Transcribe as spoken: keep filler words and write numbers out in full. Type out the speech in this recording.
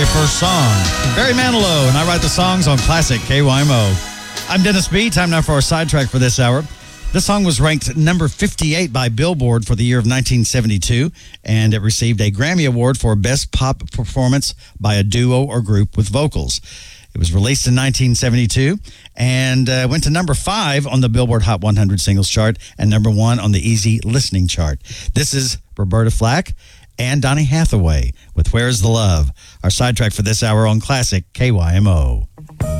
first song. Barry Manilow, and I write the songs on Classic K Y M O. I'm Dennis B. Time now for our sidetrack for this hour. This song was ranked number fifty-eight by Billboard for the year of nineteen seventy-two, and it received a Grammy Award for Best Pop Performance by a Duo or Group with Vocals. It was released in nineteen seventy-two and uh, went to number five on the Billboard Hot one hundred Singles Chart and number one on the Easy Listening Chart. This is Roberta Flack and Donny Hathaway with Where's the Love, our sidetrack for this hour on Classic K Y M O.